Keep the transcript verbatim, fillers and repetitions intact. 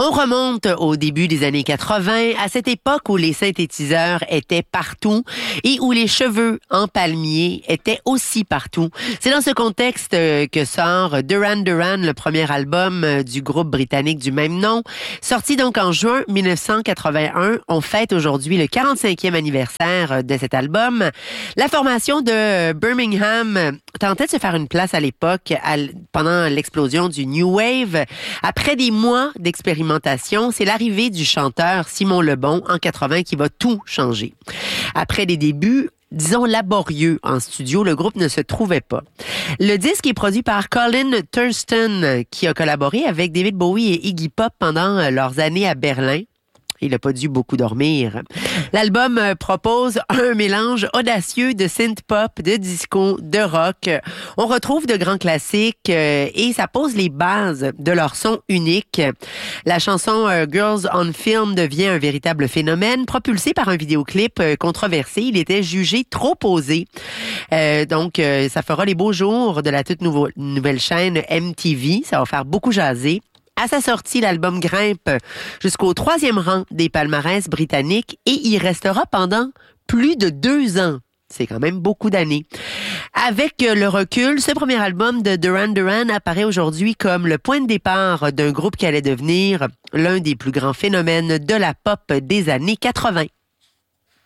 On remonte au début des années quatre-vingt, à cette époque où les synthétiseurs étaient partout et où les cheveux en palmier étaient aussi partout. C'est dans ce contexte que sort Duran Duran, le premier album du groupe britannique du même nom. Sorti donc en juin mille neuf cent quatre-vingt-un, on fête aujourd'hui le quarante-cinquième anniversaire de cet album. La formation de Birmingham tentait de se faire une place à l'époque à, pendant l'explosion du New Wave. Après des mois d'expérimentation, c'est l'arrivée du chanteur Simon Le Bon en quatre-vingts qui va tout changer. Après des débuts disons laborieux en studio, le groupe ne se trouvait pas. Le disque est produit par Colin Thurston, qui a collaboré avec David Bowie et Iggy Pop pendant leurs années à Berlin. Il n'a pas dû beaucoup dormir. L'album propose un mélange audacieux de synth-pop, de disco, de rock. On retrouve de grands classiques et ça pose les bases de leur son unique. La chanson Girls on Film devient un véritable phénomène, propulsé par un vidéoclip controversé. Il était jugé trop posé. Euh, donc, ça fera les beaux jours de la toute nouveau, nouvelle chaîne M T V. Ça va faire beaucoup jaser. À sa sortie, l'album grimpe jusqu'au troisième rang des palmarès britanniques et y restera pendant plus de deux ans. C'est quand même beaucoup d'années. Avec le recul, ce premier album de Duran Duran apparaît aujourd'hui comme le point de départ d'un groupe qui allait devenir l'un des plus grands phénomènes de la pop des années quatre-vingt.